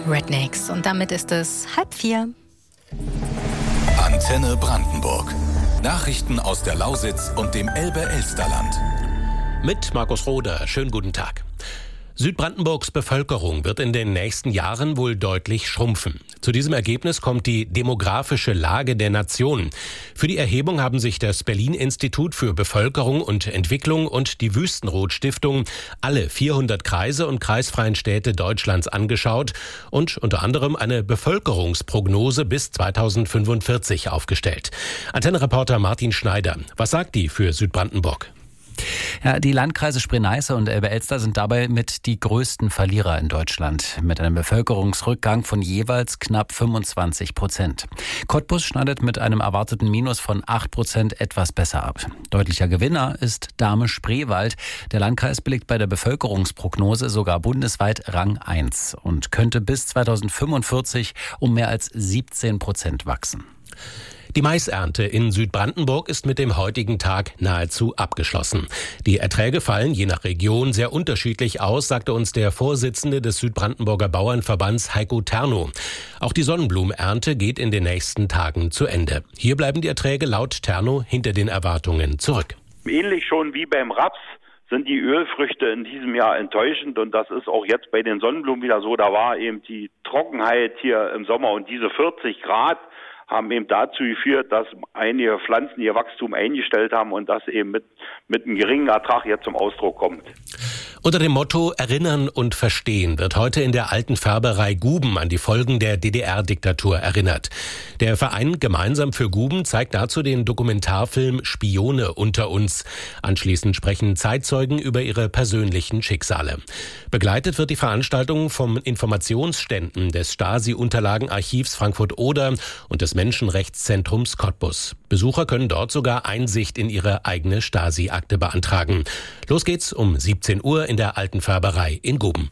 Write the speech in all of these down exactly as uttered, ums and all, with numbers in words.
Rednecks. Und damit ist es halb vier. Antenne Brandenburg. Nachrichten aus der Lausitz und dem Elbe-Elsterland. Mit Markus Roder. Schönen guten Tag. Südbrandenburgs Bevölkerung wird in den nächsten Jahren wohl deutlich schrumpfen. Zu diesem Ergebnis kommt die demografische Lage der Nation. Für die Erhebung haben sich das Berlin-Institut für Bevölkerung und Entwicklung und die Wüstenrot-Stiftung alle vierhundert Kreise und kreisfreien Städte Deutschlands angeschaut und unter anderem eine Bevölkerungsprognose bis zweitausendfünfundvierzig aufgestellt. Antenne-Reporter Martin Schneider, was sagt die für Südbrandenburg? Ja, die Landkreise Spree-Neiße und Elbe-Elster sind dabei mit die größten Verlierer in Deutschland, mit einem Bevölkerungsrückgang von jeweils knapp fünfundzwanzig Prozent. Cottbus schneidet mit einem erwarteten Minus von acht Prozent etwas besser ab. Deutlicher Gewinner ist Dahme-Spreewald. Der Landkreis belegt bei der Bevölkerungsprognose sogar bundesweit Rang eins und könnte bis zweitausendfünfundvierzig um mehr als siebzehn Prozent wachsen. Die Maisernte in Südbrandenburg ist mit dem heutigen Tag nahezu abgeschlossen. Die Erträge fallen je nach Region sehr unterschiedlich aus, sagte uns der Vorsitzende des Südbrandenburger Bauernverbands Heiko Terno. Auch die Sonnenblumenernte geht in den nächsten Tagen zu Ende. Hier bleiben die Erträge laut Terno hinter den Erwartungen zurück. Ähnlich schon wie beim Raps sind die Ölfrüchte in diesem Jahr enttäuschend und das ist auch jetzt bei den Sonnenblumen wieder so. Da war eben die Trockenheit hier im Sommer und diese vierzig Grad haben eben dazu geführt, dass einige Pflanzen ihr Wachstum eingestellt haben und das eben mit, mit einem geringen Ertrag jetzt zum Ausdruck kommt. Unter dem Motto Erinnern und Verstehen wird heute in der alten Färberei Guben an die Folgen der D D R-Diktatur erinnert. Der Verein Gemeinsam für Guben zeigt dazu den Dokumentarfilm Spione unter uns. Anschließend sprechen Zeitzeugen über ihre persönlichen Schicksale. Begleitet wird die Veranstaltung vom Informationsständen des Stasi-Unterlagenarchivs Frankfurt-Oder und des Menschenrechtszentrums Cottbus. Besucher können dort sogar Einsicht in ihre eigene Stasi-Akte beantragen. Los geht's um siebzehn Uhr in der alten Färberei in Guben.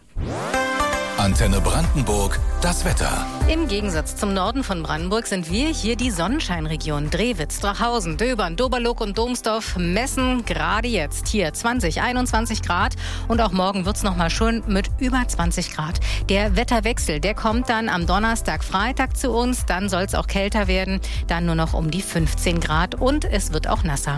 Antenne Brandenburg, das Wetter. Im Gegensatz zum Norden von Brandenburg sind wir hier die Sonnenscheinregion. Drehwitz, Drachhausen, Döbern, Doberlook und Domsdorf messen gerade jetzt hier zwanzig, einundzwanzig Grad. Und auch morgen wird's noch mal schön mit über zwanzig Grad. Der Wetterwechsel, der kommt dann am Donnerstag, Freitag zu uns. Dann soll's auch kälter werden. Dann nur noch um die fünfzehn Grad und es wird auch nasser.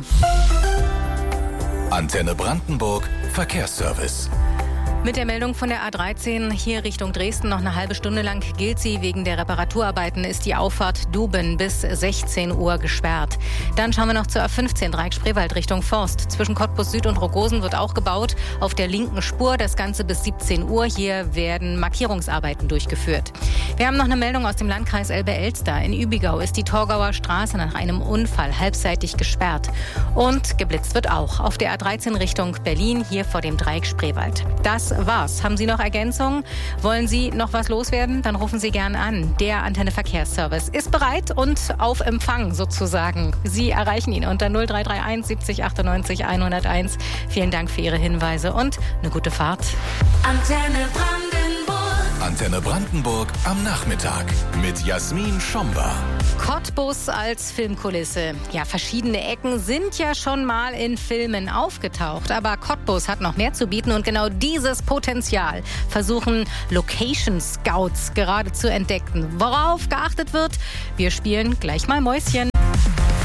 Antenne Brandenburg, Verkehrsservice. Mit der Meldung von der A dreizehn hier Richtung Dresden noch eine halbe Stunde lang gilt sie. Wegen der Reparaturarbeiten ist die Auffahrt Duben bis sechzehn Uhr gesperrt. Dann schauen wir noch zur A fünfzehn Dreieck Spreewald Richtung Forst. Zwischen Cottbus Süd und Rogosen wird auch gebaut. Auf der linken Spur das Ganze bis siebzehn Uhr. Hier werden Markierungsarbeiten durchgeführt. Wir haben noch eine Meldung aus dem Landkreis Elbe-Elster. In Übigau ist die Torgauer Straße nach einem Unfall halbseitig gesperrt. Und geblitzt wird auch auf der A dreizehn Richtung Berlin hier vor dem Dreieck Spreewald. Das war's. Haben Sie noch Ergänzungen? Wollen Sie noch was loswerden? Dann rufen Sie gerne an. Der Antenne Verkehrsservice ist bereit und auf Empfang sozusagen. Sie erreichen ihn unter null drei drei eins siebzig achtundneunzig hunderteins. Vielen Dank für Ihre Hinweise und eine gute Fahrt. Antenne Brandenburg. Antenne Brandenburg am Nachmittag mit Jasmin Schomber. Cottbus als Filmkulisse. Ja, verschiedene Ecken sind ja schon mal in Filmen aufgetaucht. Aber Cottbus hat noch mehr zu bieten und genau dieses Potenzial versuchen Location Scouts gerade zu entdecken. Worauf geachtet wird, wir spielen gleich mal Mäuschen.